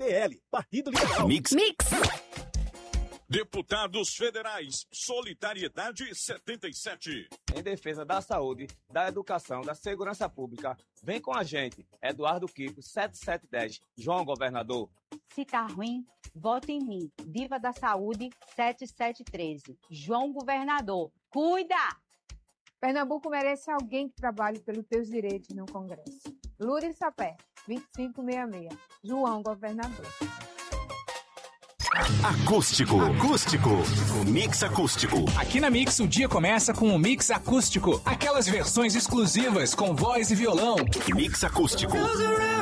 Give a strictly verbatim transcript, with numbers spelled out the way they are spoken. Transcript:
L, Partido Liberal. Mix. Mix. Deputados Federais, Solidariedade setenta e sete. Em defesa da saúde, da educação, da segurança pública, vem com a gente. Eduardo Kiko, sete sete um zero. João Governador. Se tá ruim, vote em mim. Viva da Saúde, sete sete um três. João Governador. Cuida! Pernambuco merece alguém que trabalhe pelos seus direitos no Congresso. Lourdes Sapé, vinte e cinco sessenta e seis. João Governador. Acústico. Acústico. O Mix Acústico. Aqui na Mix, o dia começa com o Mix Acústico. Aquelas versões exclusivas com voz e violão. Mix Acústico.